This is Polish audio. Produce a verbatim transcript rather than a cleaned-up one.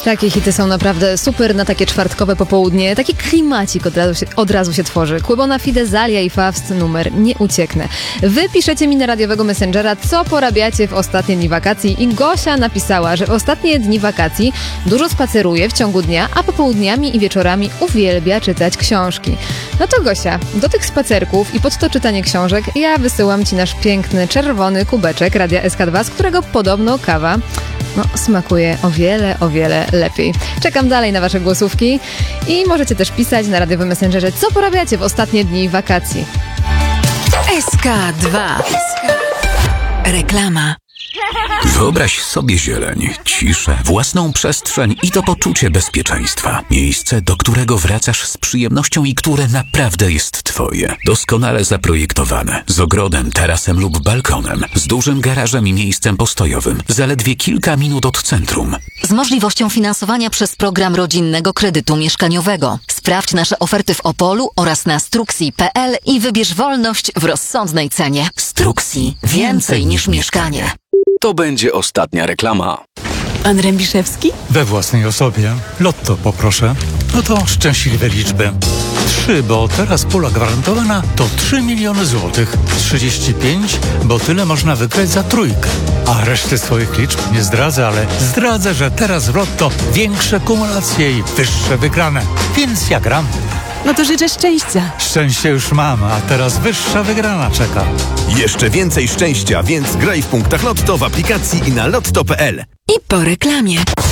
Takie hity są naprawdę super na takie czwartkowe popołudnie. Taki klimacik od razu się, od razu się tworzy. Kłybona Fide, Zalia i Faust, numer Nie ucieknę. Wy piszecie mi na radiowego Messengera, co porabiacie w ostatnie dni wakacji, i Gosia napisała, że w ostatnie dni wakacji dużo spaceruje w ciągu dnia, a popołudniami i wieczorami uwielbia czytać książki. No to Gosia, do tych spacerków i pod to czytanie książek ja wysyłam ci nasz piękny, czerwony kubeczek Radia S K dwa, z którego podobno kawa no, smakuje o wiele, o wiele lepiej. Czekam dalej na wasze głosówki i możecie też pisać na radiowym Messengerze, co porabiacie w ostatnie dni wakacji. S K dwa. Reklama. Wyobraź sobie zieleń, ciszę, własną przestrzeń i to poczucie bezpieczeństwa. Miejsce, do którego wracasz z przyjemnością i które naprawdę jest twoje. Doskonale zaprojektowane, z ogrodem, tarasem lub balkonem, z dużym garażem i miejscem postojowym, zaledwie kilka minut od centrum. Z możliwością finansowania przez program rodzinnego kredytu mieszkaniowego. Sprawdź nasze oferty w Opolu oraz na struxi kropka p l i wybierz wolność w rozsądnej cenie. Struxi. Więcej niż mieszkanie. To będzie ostatnia reklama. Pan Rębiszewski? We własnej osobie. Lotto poproszę. No to szczęśliwe liczby. Trzy, bo teraz pula gwarantowana to trzy miliony złotych. trzydzieści pięć, bo tyle można wygrać za trójkę. A reszty swoich liczb nie zdradzę, ale zdradzę, że teraz w Lotto większe kumulacje i wyższe wygrane. Więc ja gram. No to życzę szczęścia. Szczęście już mam, a teraz wyższa wygrana czeka. Jeszcze więcej szczęścia, więc graj w punktach Lotto w aplikacji i na lotto kropka p l. I po reklamie.